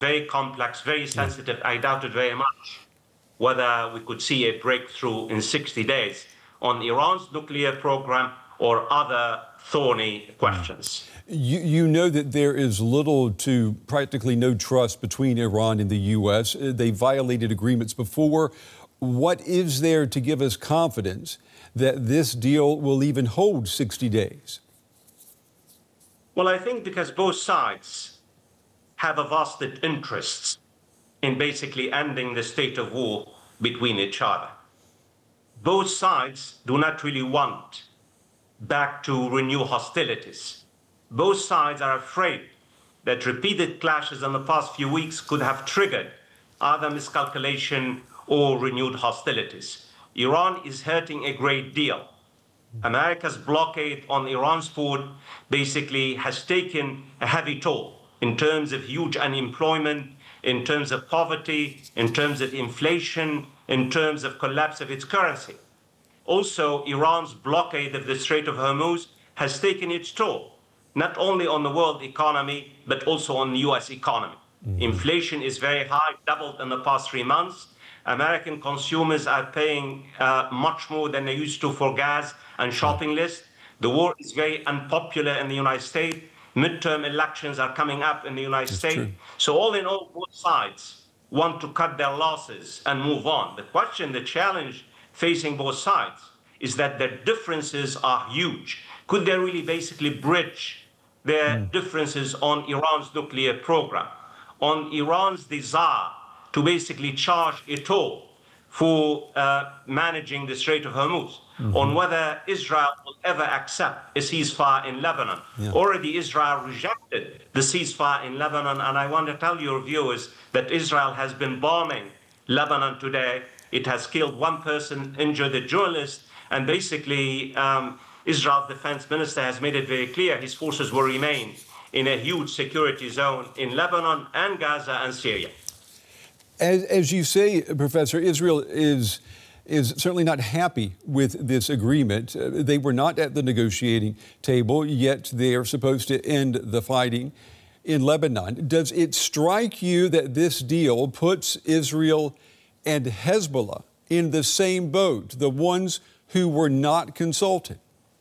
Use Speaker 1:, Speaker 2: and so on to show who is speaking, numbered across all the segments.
Speaker 1: very complex, very sensitive. I doubted very much whether we could see a breakthrough in 60 days on Iran's nuclear program or other thorny questions.
Speaker 2: You know that there is little to practically no trust between Iran and the U.S. They violated agreements before. What is there to give us confidence that this deal will even hold 60 days?
Speaker 1: Well, I think because both sides have a vested interests in basically ending the state of war between each other. Both sides do not really want back to renew hostilities. Both sides are afraid that repeated clashes in the past few weeks could have triggered either miscalculation or renewed hostilities. Iran is hurting a great deal. America's blockade on Iran's port basically has taken a heavy toll in terms of huge unemployment, in terms of poverty, in terms of inflation, in terms of collapse of its currency. Also, Iran's blockade of the Strait of Hormuz has taken its toll, not only on the world economy, but also on the US economy. Inflation is very high, doubled in the past 3 months. American consumers are paying much more than they used to for gas and shopping lists. The war is very unpopular in the United States. Midterm elections are coming up in the United States.
Speaker 2: True.
Speaker 1: So all in all, both sides want to cut their losses and move on. The question, the challenge facing both sides is that their differences are huge. Could they really basically bridge their differences on Iran's nuclear program, on Iran's desire to basically charge a toll for managing the Strait of Hormuz, on whether Israel will ever accept a ceasefire in Lebanon? Already Israel rejected the ceasefire in Lebanon, and I want to tell your viewers that Israel has been bombing Lebanon today. It has killed one person, injured a journalist, and basically Israel's defense minister has made it very clear his forces will remain in a huge security zone in Lebanon and Gaza and Syria.
Speaker 2: As you say, Professor, Israel is certainly not happy with this agreement. They were not at the negotiating table, yet they are supposed to end the fighting in Lebanon. Does it strike you that this deal puts Israel and Hezbollah in the same boat, the ones who were not consulted?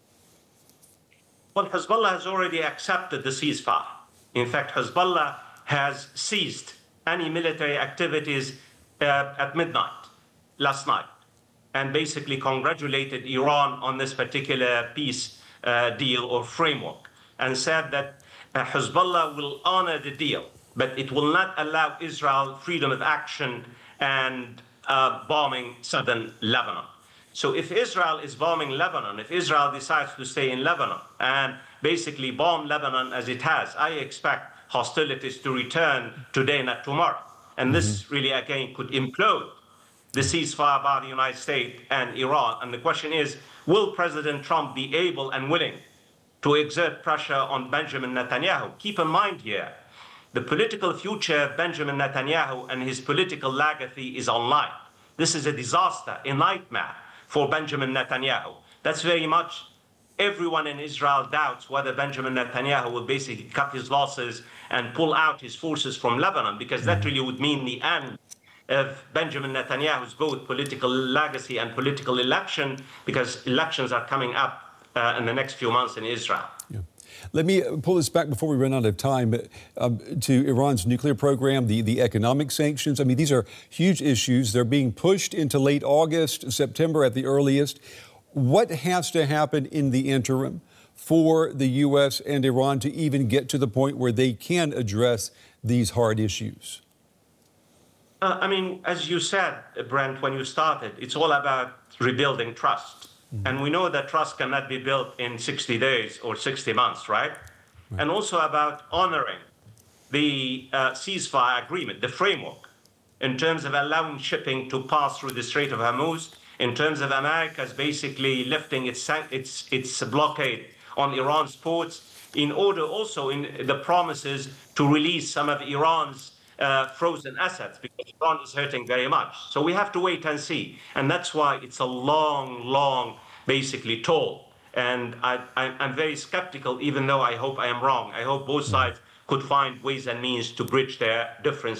Speaker 1: Well, Hezbollah has already accepted the ceasefire. In fact, Hezbollah has ceased any military activities at midnight last night and basically congratulated Iran on this particular peace deal or framework and said that Hezbollah will honor the deal, but it will not allow Israel freedom of action and bombing southern Lebanon. So if Israel is bombing Lebanon, if Israel decides to stay in Lebanon and basically bomb Lebanon as it has, I expect hostilities to return today, not tomorrow. And this really, again, could implode the ceasefire by the United States and Iran. And the question is, will President Trump be able and willing to exert pressure on Benjamin Netanyahu? Keep in mind here, the political future of Benjamin Netanyahu and his political legacy is online. This is a disaster, a nightmare for Benjamin Netanyahu. That's very much everyone in Israel doubts whether Benjamin Netanyahu will basically cut his losses and pull out his forces from Lebanon, because that really would mean the end of Benjamin Netanyahu's both political legacy and political election, because elections are coming up in the next few months in Israel.
Speaker 2: Let me pull this back before we run out of time to Iran's nuclear program, the economic sanctions. I mean, these are huge issues. They're being pushed into late August, September at the earliest. What has to happen in the interim for the U.S. and Iran to even get to the point where they can address these hard issues?
Speaker 1: I mean, as you said, Brent, when you started, it's all about rebuilding trust. And we know that trust cannot be built in 60 days or 60 months, right? And also about honoring the ceasefire agreement, the framework, in terms of allowing shipping to pass through the Strait of Hormuz, in terms of America's basically lifting its blockade on Iran's ports, in order also in the promises to release some of Iran's frozen assets, because Iran is hurting very much. So we have to wait and see. And that's why it's a long, basically toll. And I'm very skeptical, even though I hope I am wrong. I hope both sides could find ways and means to bridge their differences.